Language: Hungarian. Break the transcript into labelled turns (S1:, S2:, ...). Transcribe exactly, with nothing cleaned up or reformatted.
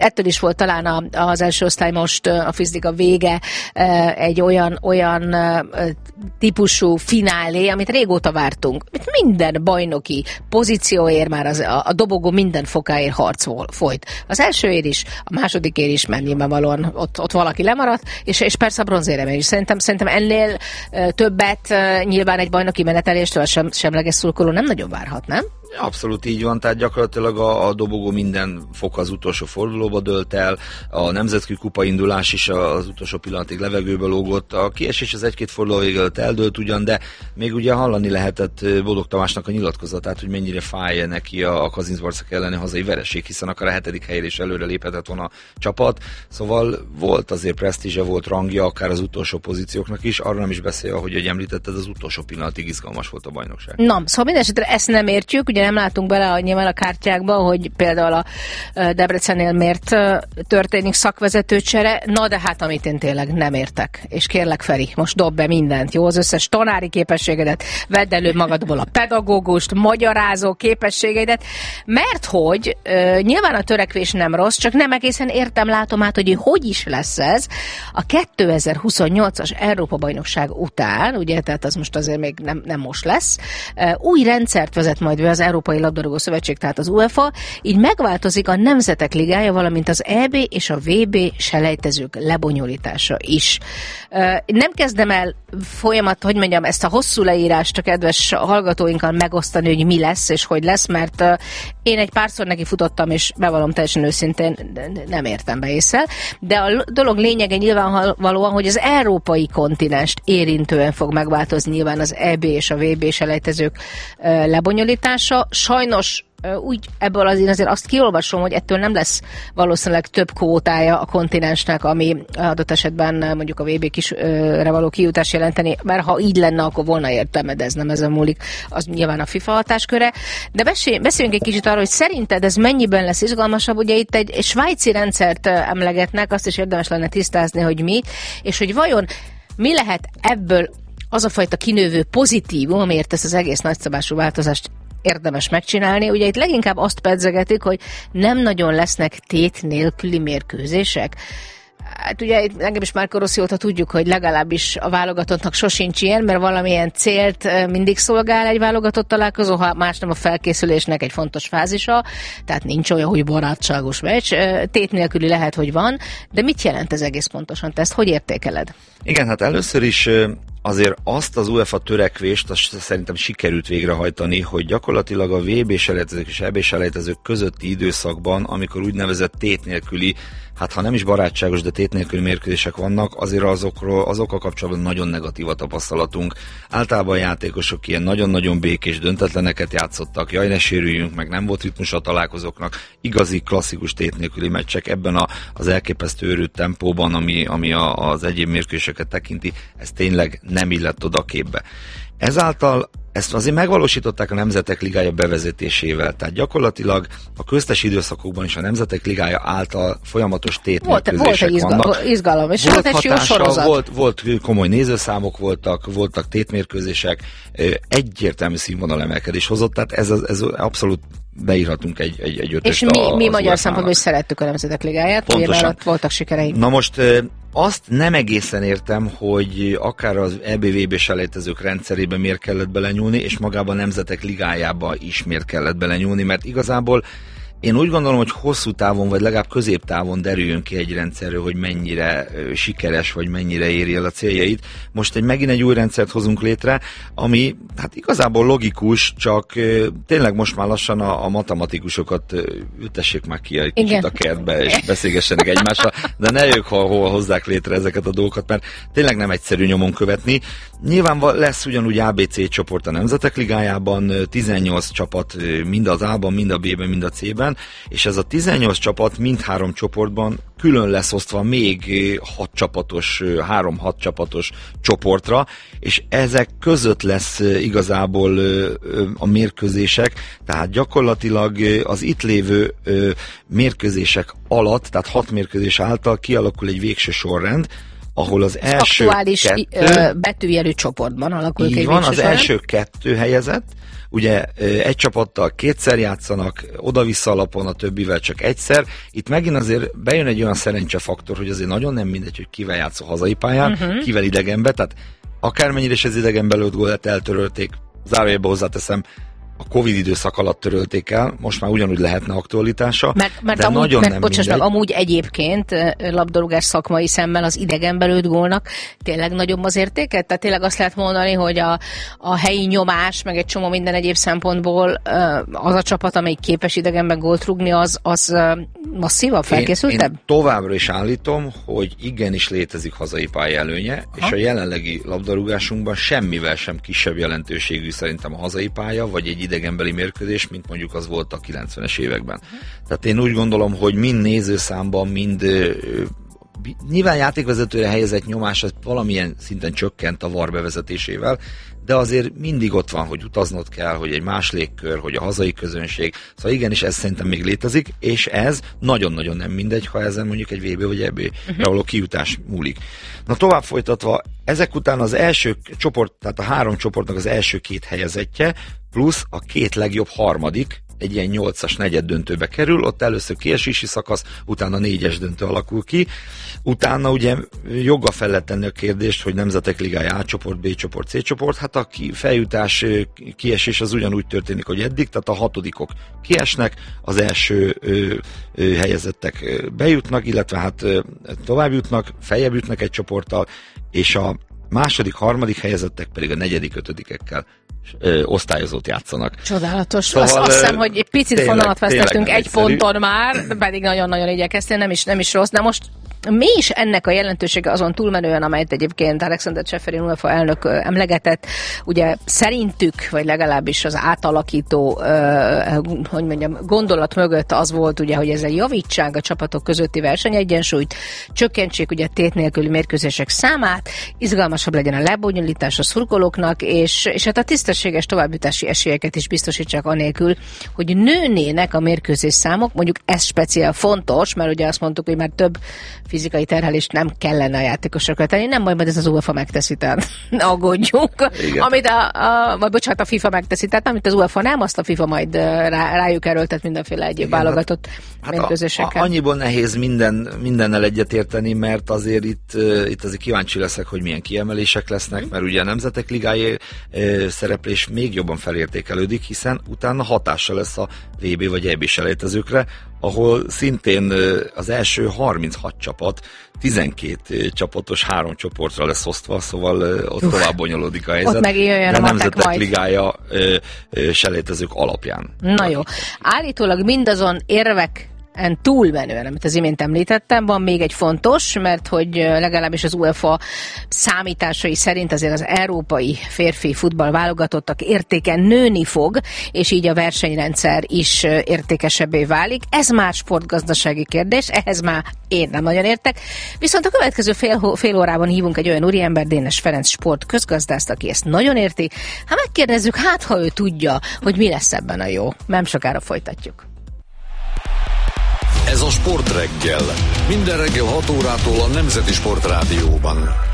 S1: ettől is volt talán a, az első osztály most a fizika vége egy olyan, olyan típusú finálé, amit régóta vártunk. Minden bajnoki pozícióért már az, a, a dobogó minden fokáért harc folyt. Az elsőért is, a másodikért is, mert nyilvánvalóan ott, ott valaki lemaradt, és, és persze a bronzéremért is. Szerintem, szerintem ennél többet nyilván egy bajnoki meneteléstől a sem, semleges szurkoló nem nagyon várhat, nem?
S2: Abszolút így van, tehát gyakorlatilag a, a dobogó minden fok az utolsó fordulóba dőlt el, a nemzetközi kupa indulás is az utolsó pillanatig levegőbe lógott, a kiesés az egy-két forduló végül eldőlt ugyan, de még ugye hallani lehetett Bodog Tamásnak a nyilatkozatát, hogy mennyire fáj neki a, a Kazincbarcak elleni hazai vereség, hiszen akár a hetedik helyre is előre léphetett volna a csapat, szóval volt azért presztízse, volt rangja, akár az utolsó pozícióknak is, arra nem is beszél, hogy, hogy említetted, az utolsó pillanatig izgalmas volt a bajnokság.
S1: Na, szóval mindenesetre ezt nem értjük, ugye nem látunk bele a, nyilván a kártyákba, hogy például a Debrecennél miért történik szakvezetőcsere, na de hát amit én tényleg nem értek. És kérlek, Feri, most dob be mindent, jó? Az összes tanári képességedet, vedd elő magadból a pedagógust, magyarázó képességeidet, mert hogy uh, nyilván a törekvés nem rossz, csak nem egészen értem, látom át, hogy hogy is lesz ez a kétezer-huszonnyolcas Európa-bajnokság után, ugye, tehát az most azért még nem, nem most lesz, uh, új rendszert vezet majd be az Európai Labdarúgó Szövetség, tehát az UEFA, így megváltozik a Nemzetek Ligája, valamint az é bé és a vé bé selejtezők lebonyolítása is. Nem kezdem el folyamat, hogy mondjam, ezt a hosszú leírást a kedves hallgatóinkkal megosztani, hogy mi lesz és hogy lesz, mert én egy párszor neki futottam, és bevallom teljesen őszintén, nem értem be észre, de a dolog lényege nyilvánvalóan, hogy az európai kontinenst érintően fog megváltozni nyilván az é bé és a vé bé selejtezők lebonyolítása. Sajnos úgy ebből az én azért azt kiolvasom, hogy ettől nem lesz valószínűleg több kvótája a kontinensnek, ami adott esetben mondjuk a vé bé kisre való kijutás jelenteni, mert ha így lenne, akkor volna értelme, de ez nem ezen múlik, az nyilván a FIFA hatásköre. De beszéljünk egy kicsit arról, hogy szerinted ez mennyiben lesz izgalmasabb, ugye itt egy, egy svájci rendszert emlegetnek, azt is érdemes lenne tisztázni, hogy mi, és hogy vajon mi lehet ebből az a fajta kinővő pozitívum, amiért ezt az egész nagyszabású változást érdemes megcsinálni. Ugye itt leginkább azt pedzegetik, hogy nem nagyon lesznek tét nélküli mérkőzések. Hát ugye engem is Marco Rossi óta tudjuk, hogy legalábbis a válogatottnak sosincs ilyen, mert valamilyen célt mindig szolgál egy válogatott találkozó, ha más nem a felkészülésnek egy fontos fázisa, tehát nincs olyan, hogy barátságos meccs. Tét nélküli lehet, hogy van, de mit jelent ez egész pontosan? Te ezt hogy értékeled?
S2: Igen, hát először is azért azt az UEFA törekvést azt szerintem sikerült végrehajtani, hogy gyakorlatilag a vé bé selejtezők és é bé selejtezők közötti időszakban, amikor úgynevezett tét nélküli, hát ha nem is barátságos, de tét nélküli mérkőzések vannak, azért azokról, azokkal kapcsolatban nagyon negatív a tapasztalatunk. Általában a játékosok ilyen nagyon-nagyon békés döntetleneket játszottak, jaj, ne sérüljünk meg, nem volt ritmus a találkozóknak, igazi klasszikus tét nélküli meccsek ebben a, az elképesztő őrült tempóban, ami, ami a, az egyéb mérkőzéseket tekinti, ez tényleg nem illett oda a képbe. Ezáltal ezt azért megvalósították a Nemzetek Ligája bevezetésével, tehát gyakorlatilag a köztes időszakokban is a Nemzetek Ligája által folyamatos tétmérkőzések
S1: volt,
S2: vannak.
S1: Volt egy izgalom, és
S2: volt
S1: volt egy jó sorozat.
S2: Volt, volt komoly nézőszámok voltak, voltak tétmérkőzések, egyértelmű színvonalemelkedés hozott, tehát ez, ez abszolút beírhatunk egy, egy, egy ötöst.
S1: És mi, mi magyar szempontból is szerettük a Nemzetek Ligáját, ugye ott voltak sikereink.
S2: Na most azt nem egészen értem, hogy akár az é bé vé bé selejtezők rendszerében miért kellett belenyúlni, és magában a Nemzetek Ligájába is miért kellett belenyúlni, mert igazából én úgy gondolom, hogy hosszú távon, vagy legalább középtávon derüljön ki egy rendszerről, hogy mennyire sikeres, vagy mennyire éri el a céljait. Most egy megint egy új rendszert hozunk létre, ami hát igazából logikus, csak tényleg most már lassan a, a matematikusokat ültessék már ki egy kicsit a kertbe, és beszélgessenek egymással, de ne ők hol, hol hozzák létre ezeket a dolgokat, mert tényleg nem egyszerű nyomon követni. Nyilván lesz ugyanúgy á bé cé csoport a Nemzetek Ligájában, tizennyolc csapat mind az A-ban, mind a B-ben, mind a C-ben, és ez a tizennyolc csapat mindhárom csoportban külön lesz osztva még hat csapatos, három-hat csapatos csoportra, és ezek között lesz igazából a mérkőzések, tehát gyakorlatilag az itt lévő mérkőzések alatt, tehát hat mérkőzés által kialakul egy végső sorrend, ahol az első
S1: aktuális
S2: kettő,
S1: betűjelű csoportban alakul ki.
S2: Így van, az első kettő helyezett, ugye egy csapattal kétszer játszanak, oda-vissza alapon, a többivel csak egyszer. Itt megint azért bejön egy olyan szerencsefaktor, hogy azért nagyon nem mindegy, hogy kivel játszol hazai pályán, uh-huh. kivel idegenbe, tehát akármennyire is az idegenbe lőtt gólt eltörölték, zárójelbe hozzáteszem, a Covid időszak alatt törölték el, most már ugyanúgy lehetne aktualitása,
S1: mert, mert
S2: de
S1: amúgy,
S2: nagyon
S1: mert,
S2: nem
S1: bocsáss
S2: mindegy.
S1: meg, amúgy egyébként labdarúgás szakmai szemmel az idegenbe lőtt gólnak tényleg nagyobb az értéke? Tehát tényleg azt lehet mondani, hogy a, a helyi nyomás, meg egy csomó minden egyéb szempontból az a csapat, amelyik képes idegenben gólt rúgni, az, az masszívabb, felkészültebb?
S2: Én, én továbbra is állítom, hogy igenis létezik hazai pálya előnye, ha. és a jelenlegi labdarúgásunkban semmivel sem kisebb jelentőségű szerintem a hazai pálya, vagy egy idegenbeli mérkőzés, mint mondjuk az volt a kilencvenes években. Uh-huh. Tehát én úgy gondolom, hogy mind nézőszámban, mind ö, nyilván játékvezetőre helyezett nyomás az valamilyen szinten csökkent a vé á er bevezetésével, de azért mindig ott van, hogy utaznod kell, hogy egy más légkör, hogy a hazai közönség. Szóval igenis ez szerintem még létezik, és ez nagyon-nagyon nem mindegy, ha ezen mondjuk egy vé bé vagy é bé uh-huh. való kijutás múlik. Na tovább folytatva, ezek után az első csoport, tehát a három csoportnak az első két helyezettje, plusz a két legjobb harmadik, egy ilyen nyolcas negyed döntőbe kerül, ott először kiesési szakasz, utána négyes döntő alakul ki, utána ugye joggal fel lehet tenni a kérdést, hogy Nemzetek Ligája A csoport, B csoport, C csoport, hát a feljutás, kiesés az ugyanúgy történik, hogy eddig, tehát a hatodikok kiesnek, az első ö, ö, helyezettek bejutnak, illetve hát ö, tovább jutnak, feljebb jutnak egy csoporttal, és a második, harmadik helyezettek pedig a negyedik, ötödikekkel Ö, osztályozót játszanak.
S1: Csodálatos. Szóval, azt, azt hiszem, hogy egy picit tényleg, fonalat vesztettünk egy ponton már, pedig nagyon-nagyon igyekeztél, nem is, nem is rossz. De most mi is ennek a jelentősége azon túlmenően, amelyet egyébként Alexander Ceferin UEFA elnök emlegetett, ugye szerintük, vagy legalábbis az átalakító, hogy mondjam, gondolat mögött az volt, ugye, hogy ezzel javítsák a csapatok közötti versenyegyensúlyt, csökkentsék ugye tét nélküli mérkőzések számát, izgalmasabb legyen a lebonyolítás a szurkolóknak, és, és hát a tisztességes továbbjutási esélyeket is biztosítsák anélkül, hogy nőnének a mérkőzés számok, mondjuk ez speciál fontos, mert ugye azt mondtuk, hogy már több fizikai terhelést nem kellene a játékosokra tenni, nem majd, majd ez az UEFA megteszi, tehát ne aggódjunk. Igen. Amit a, a, vagy bocsánat, a FIFA megteszi, tehát amit az UEFA nem, azt a FIFA majd rá, rájuk erőltet mindenféle egyéb igen, válogatott hát, mérkőzésekkel. Hát
S2: annyiból nehéz minden, mindennel egyetérteni, mert azért itt, itt azért kíváncsi leszek, hogy milyen kiemelések lesznek, mert ugye a Nemzetek Ligája szereplés még jobban felértékelődik, hiszen utána hatása lesz a vé bé vagy é bé selejtezőkre, ahol szintén az első harminchat csapat tizenkét csapatos három csoportra lesz osztva, szóval ott Uf, tovább bonyolódik a helyzet.
S1: Ott megjöjjön
S2: a
S1: Nemzetek
S2: majd. Ligája selejtezők alapján.
S1: Na jó. Állítólag mindazon érvek en túlmenően, amit az imént említettem, van még egy fontos, mert hogy legalábbis az UEFA számításai szerint azért az európai férfi futball válogatottak értéke nőni fog, és így a versenyrendszer is értékesebbé válik. Ez már sportgazdasági kérdés, ehhez már én nem nagyon értek. Viszont a következő fél, fél órában hívunk egy olyan úriember, Dénes Ferenc sport közgazdászt, aki ezt nagyon érti. Hát megkérdezzük, hát ha ő tudja, hogy mi lesz ebben a jó. Nem sokára folytatjuk.
S3: Ez a Sportreggel. Minden reggel hat órától a Nemzeti Sportrádióban.